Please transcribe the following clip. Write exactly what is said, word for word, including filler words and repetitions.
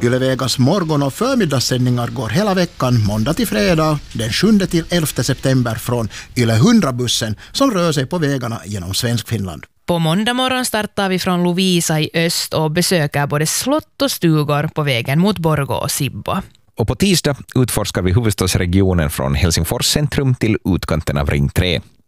Yle Vegas morgon- och förmiddagssändningar går hela veckan, måndag till fredag, den sjunde till elfte september från Yle hundra-bussen som rör sig på vägarna genom Svenskfinland. På måndag morgon startar vi från Lovisa i öst och besöker både slott och stugor på vägen mot Borgå och Sibbo. Och på tisdag utforskar vi huvudstadsregionen från Helsingfors centrum till utkanten av Ring tre.